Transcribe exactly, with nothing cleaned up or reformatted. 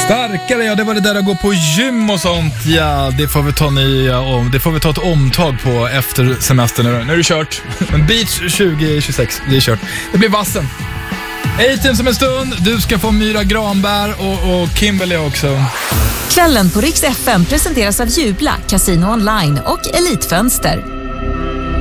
Starkare, ja det var det där att gå på gym och sånt. Ja, det får vi ta nya om. Det får vi ta ett omtag på efter semestern nu. Nu är det kört. Men Beach tjugo tjugosex, det är kört. Det blir vassen. A-Team som en stund. Du ska få Myra Granberg och, och Kimberly också. Kvällen på Rix F M presenteras av Jubla, Casino Online och Elitfönster.